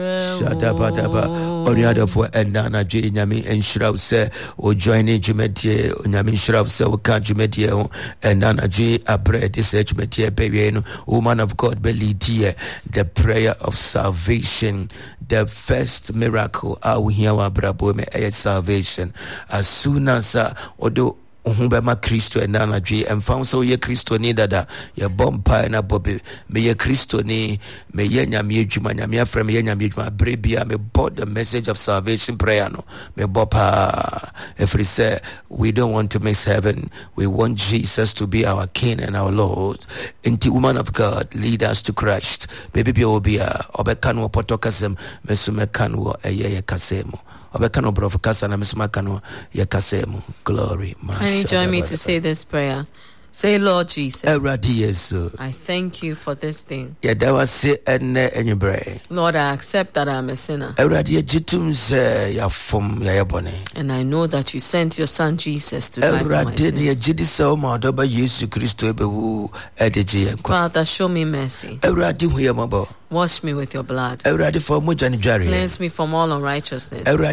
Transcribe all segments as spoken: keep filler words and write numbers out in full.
Shadabadaba, Oriada for Endana J. Yami and Shroud say, or joining Jumetia, Yami Shroud say, or can't Jumetia, and Nana J. Abre, this age Metia, baby, woman of God, Belitia, the prayer of salvation, the first miracle, our here, Brabo, salvation. As soon as, although Uhumbema Christo and Nana G and found so ye Christo ni dada ye bompa na bobe me ye Christo ni me ye nyame adwuma nyame afra me ye nyame adwuma brebia me bought the message of salvation prayer no me bopa if we say we don't want to miss heaven, we want Jesus to be our King and our Lord. Inti woman of God, lead us to Christ. Baby be obia obekano potokasem mesume kanwo eye kasemo obekano brofokasa na mesuma kanwo ye kasemo. Glory. Can you join me to say this prayer? Say, Lord Jesus, I thank you for this thing. Lord, I accept that I'm a sinner. And I know that you sent your son Jesus to die for my sins. Father, show me mercy. Wash me with your blood. Cleanse me from all unrighteousness. And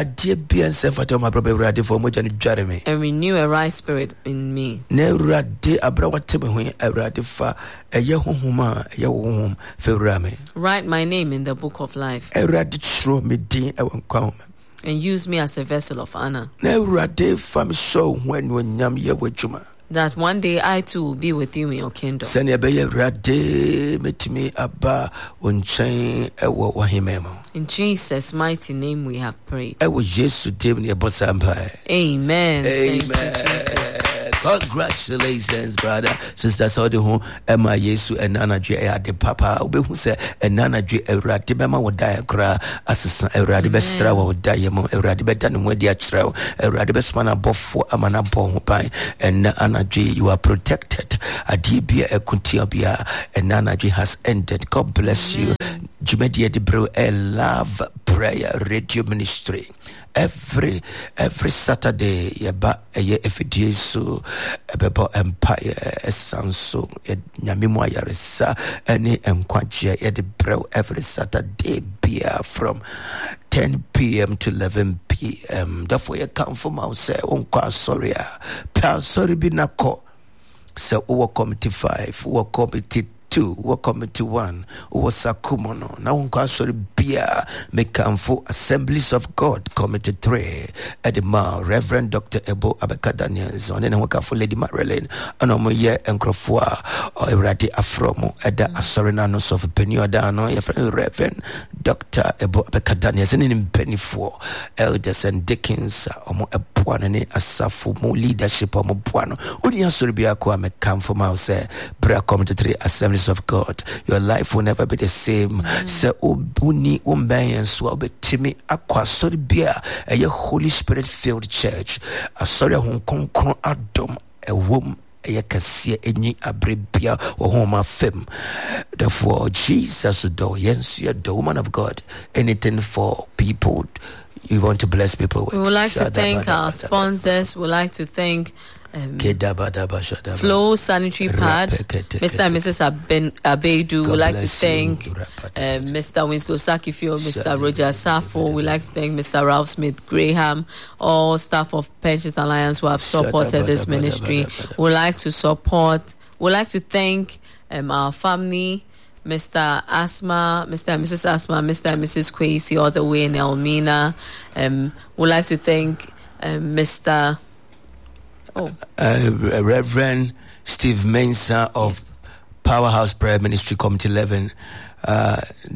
renew a right spirit in me. Write my name in the book of life. And use me as a vessel of honor. That one day I too will be with you in your kingdom. In Jesus' mighty name we have prayed. Amen. Amen. Congratulations, brother. Sister Saudi home, Emma Yesu and Nana J. de Papa. Obe who say and Nana J. Eradi Bema would die a cry. Assistant Eradi Bestra would die among Eradi Betan with the trail. Eradi Besmana Bofo Amana Bon Pine and Nana J. You are protected. Adibia a Kuntiabia and Nana J has ended. God bless you. Jumedia de Bro, a love prayer radio ministry. Every every Saturday, yeba eye efidieso ebebo empire esanso nyamimwa yaresa ene enkwaje ye de brew every Saturday bia from ten p.m. to eleven p.m. Therefore you come from out say onkwa sorry pa sorry bi nako say o committee five o committee two, welcome to one, Owasakumono. Now, on sorry, beer, Mekamfo Assemblies of God, Committee three, Edema, Reverend Doctor Ebo Abekadanians, on any work for Lady Marilyn, Anomoye and Crofua, or Eradi Afromo, Eda Asorinanos of Penuadano, Reverend Doctor Ebo Abekadanians, and in Penny four, Elders and Dickens, Omo Epuanani, Asafu, more leadership, Omo Puano, Unia Surbiakwa, Mekamfo Mouse, Bra Committee three, Assemblies of God. Your life will never be the same. Se obuni umbayen so obetimi akwa sorry bia a Holy Spirit filled church. A sorry hon konkron adom a wom a kasia any abribia or homa fem. Therefore Jesus do yes you the woman of God. Anything for people you want to bless people with. We would like to thank our sponsors. We would like to thank Um, Flow Sanitary Pad, Mister and Missus Aben, Abedu. We'd like to thank uh, Mister Winslow Sakifio, Mister Roger Safo. We'd like to thank Mister Ralph Smith Graham, all staff of Pensions Alliance who have supported this ministry. We'd like to support, we'd like to thank um, our family, Mister Asma, Mister and Missus Asma, Mister and Missus Kwesi, all the way in Elmina. Um, we'd like to thank um, Mister Oh. Uh, Reverend Steve Mensah of yes. Powerhouse Prayer Ministry Committee eleven. Uh,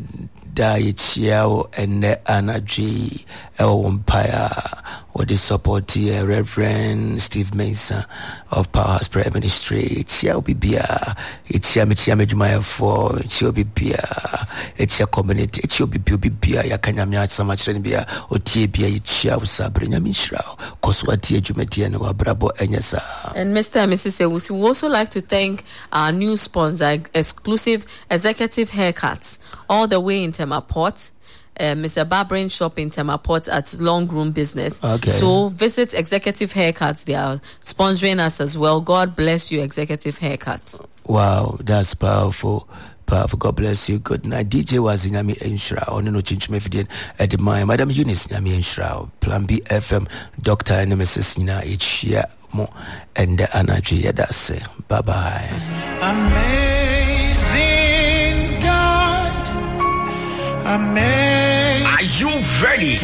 Dai Chiao and Anaji El Empire or the support here, Reverend Steve Mensah of Powerhouse Prayer Ministry. Chiao Bibia, it's Yamichia Mejumaya for Chio Bibia, it's your community, it's your Bibia, Yakanyamia, Samachenbia, or Tibia, Chiao Sabrina Mishrao, Koswati Jumetian, or Brabo Enyasa. And Mister and Missus Ewusi, we also like to thank our new sponsor, Exclusive Executive Haircuts, all the way in Temaport. Uh, Mister Barbering Shop in Temaport at Long Room Business. Okay. So visit Executive Haircuts. They are sponsoring us as well. God bless you, Executive Haircuts. Wow, that's powerful. Powerful. God bless you. Good night. D J was in Yami Enshra. On no change me fidin at the my Madam Eunice Yami Enshra. Plan B F M. Doctor Nemesis Nina each year more and the energy. Yeah, that's it. Bye bye. Amazing God. Amazing. Are you ready